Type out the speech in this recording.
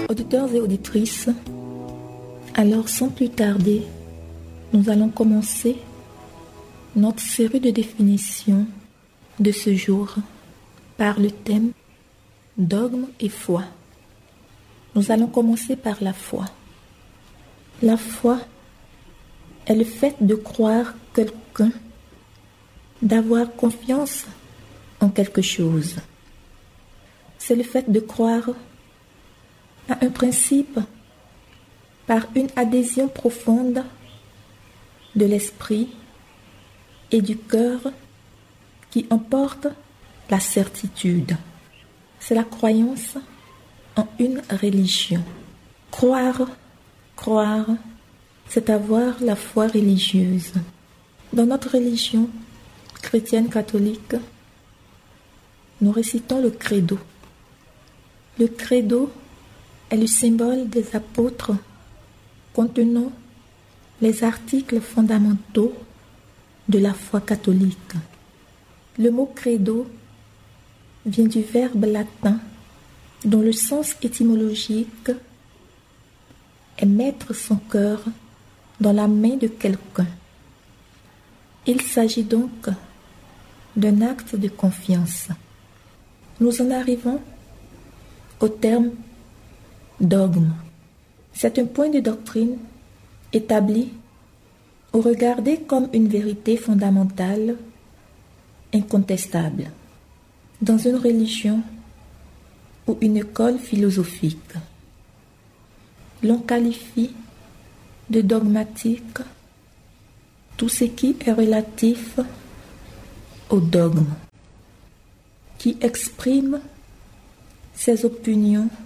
Auditeurs et auditrices, alors sans plus tarder, nous allons commencer notre série de définitions de ce jour par le thème dogme et foi. Nous allons commencer par la foi. La foi est le fait de croire quelqu'un, d'avoir confiance en quelque chose. C'est le fait de croire à un principe par une adhésion profonde de l'esprit et du cœur qui emporte la certitude. C'est la croyance en une religion. Croire, c'est avoir la foi religieuse. Dans notre religion chrétienne catholique, nous récitons le credo. Le credo est le symbole des apôtres contenant les articles fondamentaux de la foi catholique. Le mot credo vient du verbe latin dont le sens étymologique est mettre son cœur dans la main de quelqu'un. Il s'agit donc d'un acte de confiance. Nous en arrivons au terme dogme. C'est un point de doctrine établi ou regardé comme une vérité fondamentale, incontestable, dans une religion ou une école philosophique. L'on qualifie de dogmatique tout ce qui est relatif au dogme, qui exprime ses opinions